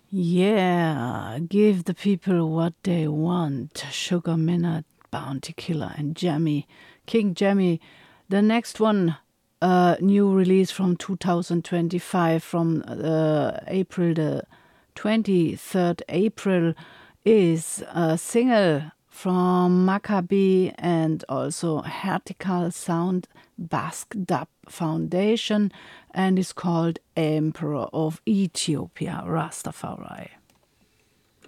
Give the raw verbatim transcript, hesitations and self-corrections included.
Yeah, give the people what they want. Sugar Minott, Bounty Killer, and Jammy, King Jammy. The next one, uh, new release from two thousand twenty-five, from uh, April the twenty-third April, is a single from Maccabi and also Hertikal Sound Basque Dub Foundation, and is called Emperor of Ethiopia, Rastafari.